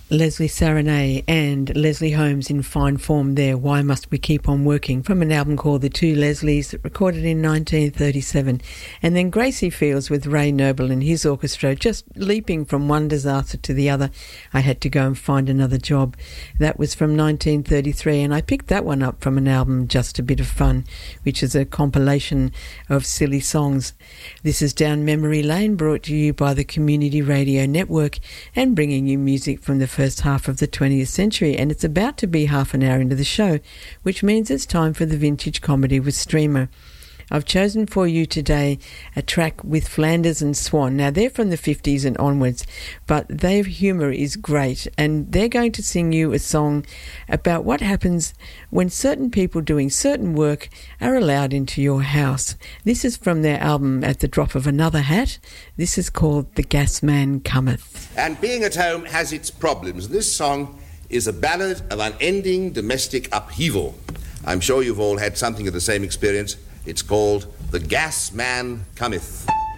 Leslie Saronay and Leslie Holmes in fine form there, Why Must We Keep On Working, from an album called The Two Leslies, recorded in 1937. And then Gracie Fields with Ray Noble and his orchestra, just leaping from one disaster to the other. I had to go and find another job. That was from 1933, and I picked that one up from an album, Just a Bit of Fun, which is a compilation of silly songs. This is Down Memory Lane, brought to you by the Community Radio Network and bringing you music from the first half of the 20th century, and it's about to be half an hour into the show, which means it's time for the Vintage Comedy with Streamer. I've chosen for you today a track with Flanders and Swan. Now, they're from the 50s and onwards, but their humour is great, and they're going to sing you a song about what happens when certain people doing certain work are allowed into your house. This is from their album At the Drop of Another Hat. This is called The Gas Man Cometh. And being at home has its problems. This song is a ballad of unending domestic upheaval. I'm sure you've all had something of the same experience. It's called The Gas Man Cometh.